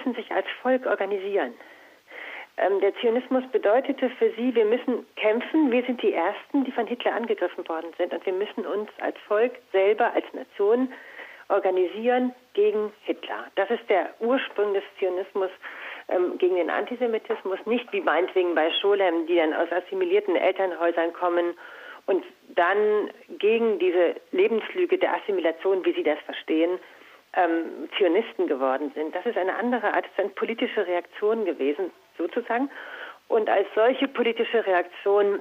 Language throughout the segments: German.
müssen sich als Volk organisieren. Der Zionismus bedeutete für sie, wir müssen kämpfen, wir sind die Ersten, die von Hitler angegriffen worden sind und wir müssen uns als Volk selber, als Nation organisieren gegen Hitler. Das ist der Ursprung des Zionismus gegen den Antisemitismus, nicht wie meinetwegen bei Scholem, die dann aus assimilierten Elternhäusern kommen und dann gegen diese Lebenslüge der Assimilation, wie sie das verstehen, Zionisten geworden sind. Das ist eine andere Art, das ist eine politische Reaktion gewesen, sozusagen. Und als solche politische Reaktion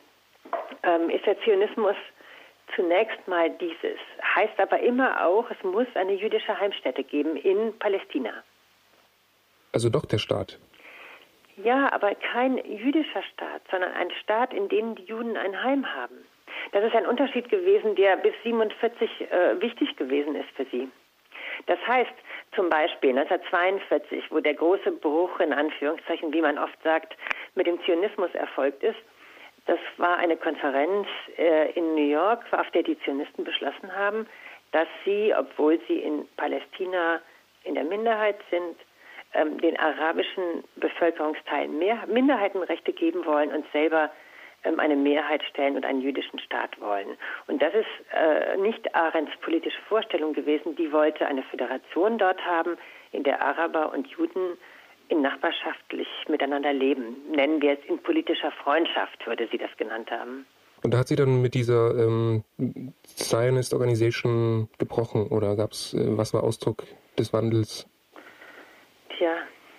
ist der Zionismus zunächst mal dieses. Heißt aber immer auch, es muss eine jüdische Heimstätte geben in Palästina. Also doch der Staat? Ja, aber kein jüdischer Staat, sondern ein Staat, in dem die Juden ein Heim haben. Das ist ein Unterschied gewesen, der bis 1947 wichtig gewesen ist für sie. Das heißt, zum Beispiel 1942, wo der große Bruch, in Anführungszeichen, wie man oft sagt, mit dem Zionismus erfolgt ist, das war eine Konferenz in New York, auf der die Zionisten beschlossen haben, dass sie, obwohl sie in Palästina in der Minderheit sind, den arabischen Bevölkerungsteilen Minderheitenrechte geben wollen und selber eine Mehrheit stellen und einen jüdischen Staat wollen. Und das ist nicht Arendts politische Vorstellung gewesen. Die wollte eine Föderation dort haben, in der Araber und Juden in nachbarschaftlich miteinander leben. Nennen wir es in politischer Freundschaft, würde sie das genannt haben. Und da hat sie dann mit dieser Zionist Organization gebrochen, oder was war Ausdruck des Wandels? Tja,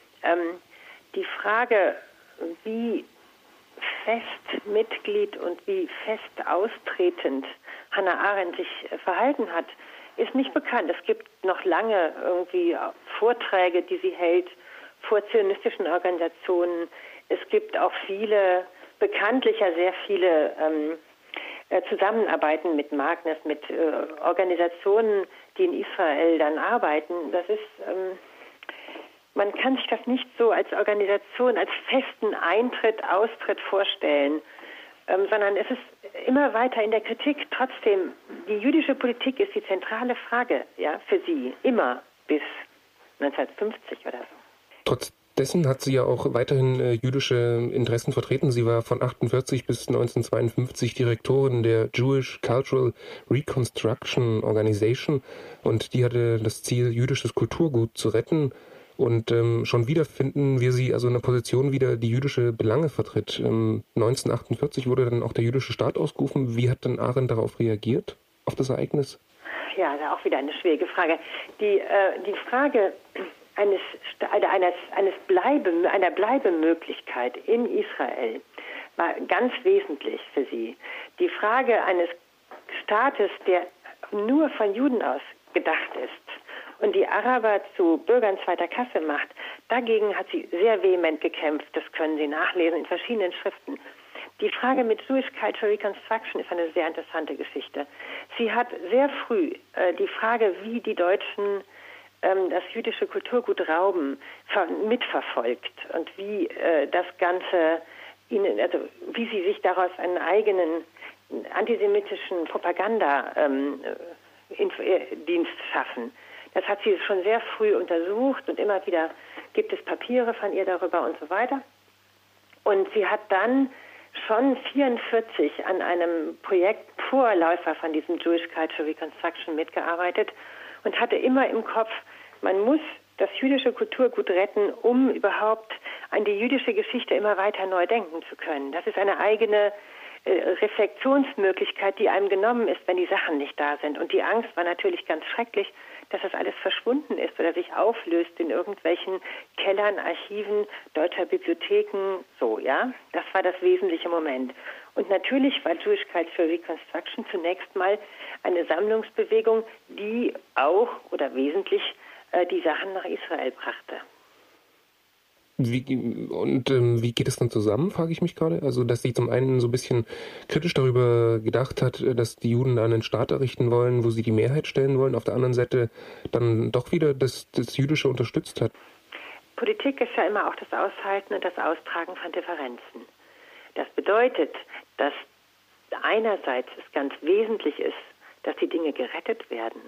die Frage, wie fest Mitglied und wie fest austretend Hannah Arendt sich verhalten hat, ist nicht bekannt. Es gibt noch lange irgendwie Vorträge, die sie hält vor zionistischen Organisationen. Es gibt auch bekanntlich sehr viele Zusammenarbeiten mit Magnus, mit Organisationen, die in Israel dann arbeiten. Das ist man kann sich das nicht so als Organisation, als festen Austritt vorstellen, sondern es ist immer weiter in der Kritik. Trotzdem, die jüdische Politik ist die zentrale Frage, ja, für sie, immer bis 1950 oder so. Trotz dessen hat sie ja auch weiterhin jüdische Interessen vertreten. Sie war von 1948 bis 1952 Direktorin der Jewish Cultural Reconstruction Organization und die hatte das Ziel, jüdisches Kulturgut zu retten. Und schon wieder finden wir sie also in einer Position wieder, die jüdische Belange vertritt. 1948 wurde dann auch der jüdische Staat ausgerufen. Wie hat denn Arendt darauf reagiert, auf das Ereignis? Ja, auch wieder eine schwierige Frage. Die Frage einer Bleibemöglichkeit in Israel war ganz wesentlich für sie. Die Frage eines Staates, der nur von Juden aus gedacht ist, und die Araber zu Bürgern zweiter Klasse macht, dagegen hat sie sehr vehement gekämpft. Das können Sie nachlesen in verschiedenen Schriften. Die Frage mit Jewish Cultural Reconstruction ist eine sehr interessante Geschichte. Sie hat sehr früh die Frage, wie die Deutschen das jüdische Kulturgut rauben, mitverfolgt und wie das Ganze wie sie sich daraus einen eigenen antisemitischen Propagandadienst schaffen. Das hat sie schon sehr früh untersucht und immer wieder gibt es Papiere von ihr darüber und so weiter. Und sie hat dann schon 1944 an einem Projekt Vorläufer von diesem Jewish Cultural Reconstruction mitgearbeitet und hatte immer im Kopf, man muss das jüdische Kulturgut retten, um überhaupt an die jüdische Geschichte immer weiter neu denken zu können. Das ist eine eigene Reflexionsmöglichkeit, die einem genommen ist, wenn die Sachen nicht da sind. Und die Angst war natürlich ganz schrecklich, dass das alles verschwunden ist oder sich auflöst in irgendwelchen Kellern, Archiven deutscher Bibliotheken, so, ja. Das war das wesentliche Moment. Und natürlich war Jewish Cultural Reconstruction zunächst mal eine Sammlungsbewegung, die auch oder wesentlich die Sachen nach Israel brachte. Wie geht es dann zusammen, frage ich mich gerade? Also, dass sie zum einen so ein bisschen kritisch darüber gedacht hat, dass die Juden da einen Staat errichten wollen, wo sie die Mehrheit stellen wollen, auf der anderen Seite dann doch wieder das Jüdische unterstützt hat. Politik ist ja immer auch das Aushalten und das Austragen von Differenzen. Das bedeutet, dass einerseits es ganz wesentlich ist, dass die Dinge gerettet werden.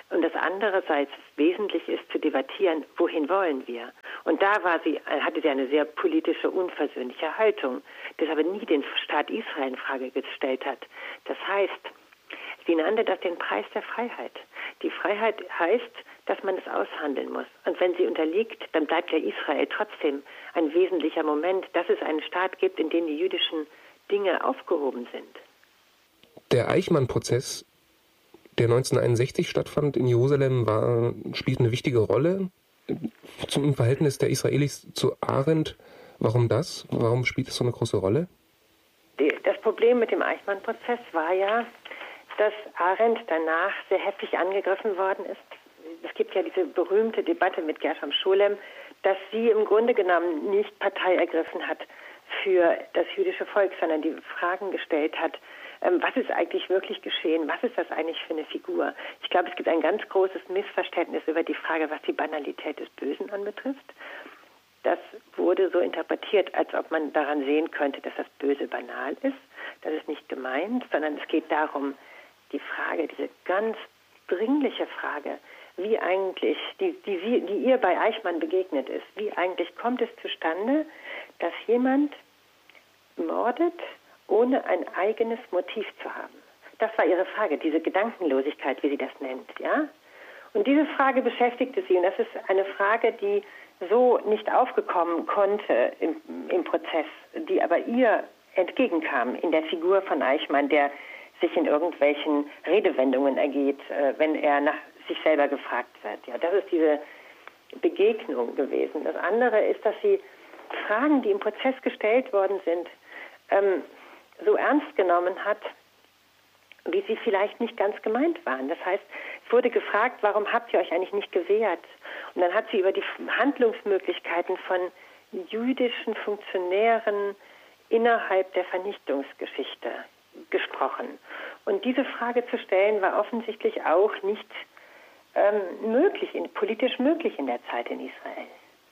Und das andererseits wesentlich ist zu debattieren, wohin wollen wir? Und da hatte sie eine sehr politische, unversöhnliche Haltung, das aber nie den Staat Israel in Frage gestellt hat. Das heißt, sie nannte das den Preis der Freiheit. Die Freiheit heißt, dass man es aushandeln muss. Und wenn sie unterliegt, dann bleibt ja Israel trotzdem ein wesentlicher Moment, dass es einen Staat gibt, in dem die jüdischen Dinge aufgehoben sind. Der Eichmann-Prozess, der 1961 stattfand in Jerusalem, spielt eine wichtige Rolle zum Verhältnis der Israelis zu Arendt. Warum das? Warum spielt es so eine große Rolle? Das Problem mit dem Eichmann-Prozess war ja, dass Arendt danach sehr heftig angegriffen worden ist. Es gibt ja diese berühmte Debatte mit Gershom Scholem, dass sie im Grunde genommen nicht Partei ergriffen hat für das jüdische Volk, sondern die Fragen gestellt hat, was ist eigentlich wirklich geschehen, was ist das eigentlich für eine Figur. Ich glaube, es gibt ein ganz großes Missverständnis über die Frage, was die Banalität des Bösen anbetrifft. Das wurde so interpretiert, als ob man daran sehen könnte, dass das Böse banal ist. Das ist nicht gemeint, sondern es geht darum, die Frage, diese ganz dringliche Frage, wie eigentlich, die ihr bei Eichmann begegnet ist, wie eigentlich kommt es zustande, dass jemand mordet, ohne ein eigenes Motiv zu haben? Das war ihre Frage, diese Gedankenlosigkeit, wie sie das nennt, ja? Und diese Frage beschäftigte sie, und das ist eine Frage, die so nicht aufgekommen konnte im Prozess, die aber ihr entgegenkam in der Figur von Eichmann, der sich in irgendwelchen Redewendungen ergeht, wenn er nach sich selber gefragt wird. Ja, das ist diese Begegnung gewesen. Das andere ist, dass sie Fragen, die im Prozess gestellt worden sind, so ernst genommen hat, wie sie vielleicht nicht ganz gemeint waren. Das heißt, es wurde gefragt, warum habt ihr euch eigentlich nicht gewehrt? Und dann hat sie über die Handlungsmöglichkeiten von jüdischen Funktionären innerhalb der Vernichtungsgeschichte gesprochen. Und diese Frage zu stellen, war offensichtlich auch nicht politisch möglich in der Zeit in Israel.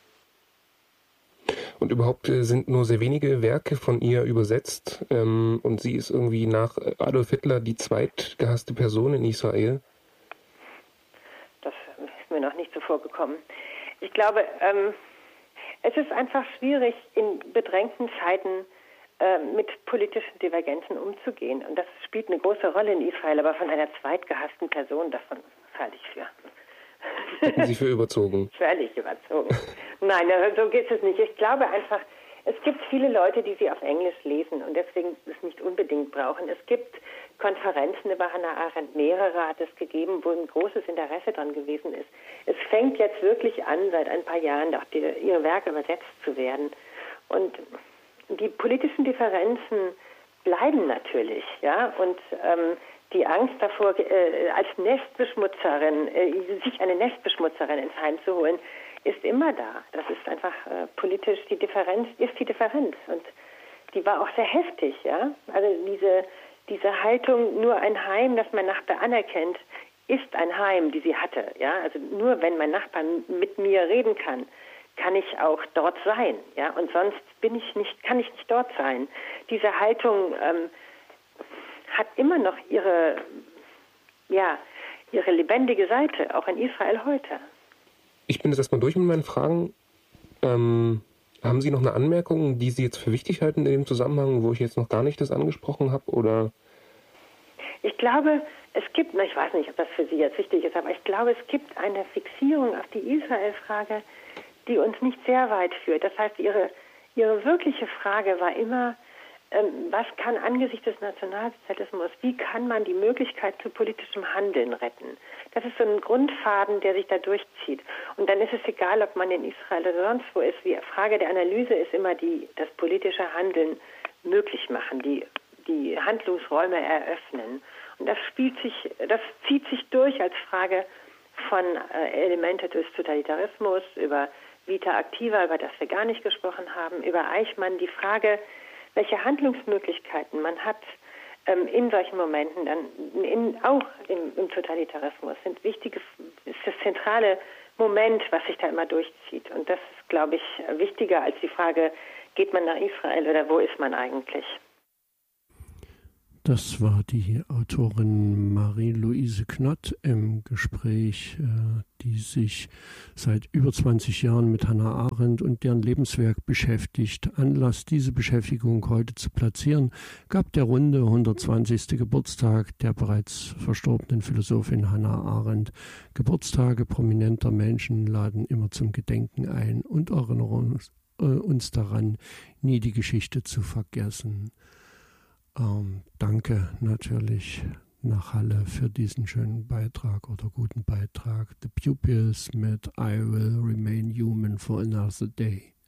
Und überhaupt sind nur sehr wenige Werke von ihr übersetzt. Und sie ist irgendwie nach Adolf Hitler die zweitgehasste Person in Israel. Das ist mir noch nicht so vorgekommen. Ich glaube, es ist einfach schwierig, in bedrängten Zeiten mit politischen Divergenzen umzugehen. Und das spielt eine große Rolle in Israel, aber von einer zweitgehassten Person, davon halte ich für. Hätten Sie für überzogen? Völlig überzogen. Nein, so geht es nicht. Ich glaube einfach, es gibt viele Leute, die sie auf Englisch lesen und deswegen es nicht unbedingt brauchen. Es gibt Konferenzen über Hannah Arendt, mehrere hat es gegeben, wo ein großes Interesse dran gewesen ist. Es fängt jetzt wirklich an, seit ein paar Jahren auch ihre Werke übersetzt zu werden. Und die politischen Differenzen bleiben natürlich, ja, und die Angst davor, als Nestbeschmutzerin, sich eine Nestbeschmutzerin ins Heim zu holen, ist immer da. Das ist einfach politisch, die Differenz ist die Differenz. Und die war auch sehr heftig, ja. Also diese Haltung, nur ein Heim, das mein Nachbar anerkennt, ist ein Heim, die sie hatte, ja. Also nur wenn mein Nachbar mit mir reden kann, kann ich auch dort sein, ja. Und sonst kann ich nicht dort sein. Diese Haltung hat immer noch ihre lebendige Seite, auch in Israel heute. Ich bin jetzt erstmal durch mit meinen Fragen. Haben Sie noch eine Anmerkung, die Sie jetzt für wichtig halten in dem Zusammenhang, wo ich jetzt noch gar nicht das angesprochen habe? Oder? Ich glaube, es gibt, ich weiß nicht, ob das für Sie jetzt wichtig ist, aber ich glaube, es gibt eine Fixierung auf die Israel-Frage, die uns nicht sehr weit führt. Das heißt, ihre wirkliche Frage war immer, was kann angesichts des Nationalsozialismus, wie kann man die Möglichkeit zu politischem Handeln retten? Das ist so ein Grundfaden, der sich da durchzieht. Und dann ist es egal, ob man in Israel oder sonst wo ist. Die Frage der Analyse ist immer das politische Handeln möglich machen, die Handlungsräume eröffnen. Und das zieht sich durch als Frage von Elemente des Totalitarismus, über Vita Activa, über das wir gar nicht gesprochen haben, über Eichmann, die Frage, welche Handlungsmöglichkeiten man hat in solchen Momenten, dann auch im Totalitarismus, ist das zentrale Moment, was sich da immer durchzieht. Und das ist, glaube ich, wichtiger als die Frage, geht man nach Israel oder wo ist man eigentlich? Das war die Autorin Marie-Louise Knott im Gespräch, die sich seit über 20 Jahren mit Hannah Arendt und deren Lebenswerk beschäftigt. Anlass, diese Beschäftigung heute zu platzieren, gab der runde 120. Geburtstag der bereits verstorbenen Philosophin Hannah Arendt. Geburtstage prominenter Menschen laden immer zum Gedenken ein und erinnern uns daran, nie die Geschichte zu vergessen. Danke natürlich nach Halle für diesen schönen Beitrag oder guten Beitrag. The Pupils mit I Will Remain Human for Another Day.